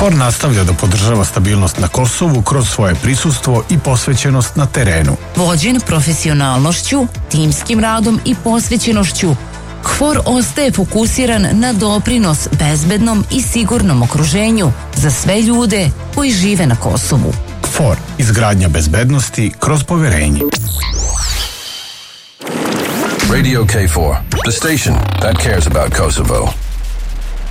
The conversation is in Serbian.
KFOR nastavlja da podržava stabilnost na Kosovu kroz svoje prisustvo i posvećenost na terenu. Vođen profesionalnošću, timskim radom i posvećenošću, KFOR ostaje fokusiran na doprinos bezbednom i sigurnom okruženju za sve ljude koji žive na Kosovu. KFOR, izgradnja bezbednosti kroz poverenje. Radio K4, the station that cares about Kosovo.